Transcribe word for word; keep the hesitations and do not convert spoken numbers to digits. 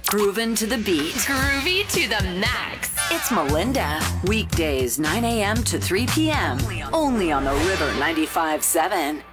Groovin' to the beat. Groovy to the max. It's Melinda. Weekdays, nine a.m. to three p.m. Only on the River ninety-five seven.